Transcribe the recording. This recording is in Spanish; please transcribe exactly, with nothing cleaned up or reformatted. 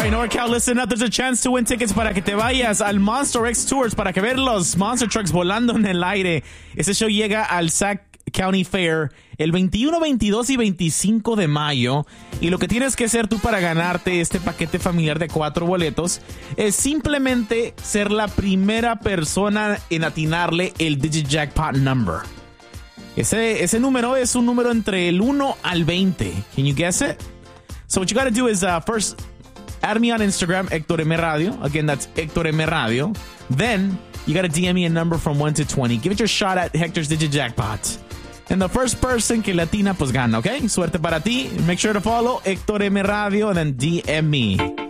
right, NorCal, listen up. There's a chance to win tickets para que te vayas al Monster X Tours para que ver los Monster Trucks volando en el aire. Ese show llega al Sac County Fair el veintiuno, veintidós y veinticinco de mayo. Y lo que tienes que hacer tú para ganarte este paquete familiar de cuatro boletos es simplemente ser la primera persona en atinarle el Digit Jackpot number. Ese, ese número es un número entre el uno al veinte. Can you guess it? So what you gotta do is uh, first add me on Instagram, Héctor M Radio. Again, that's Héctor M Radio. Then you gotta D M me a number from one to twenty. Give it your shot at Hector's Digit Jackpot. And the first person que latina, pues gana, okay? Suerte para ti. Make sure to follow Héctor M Radio and then D M me.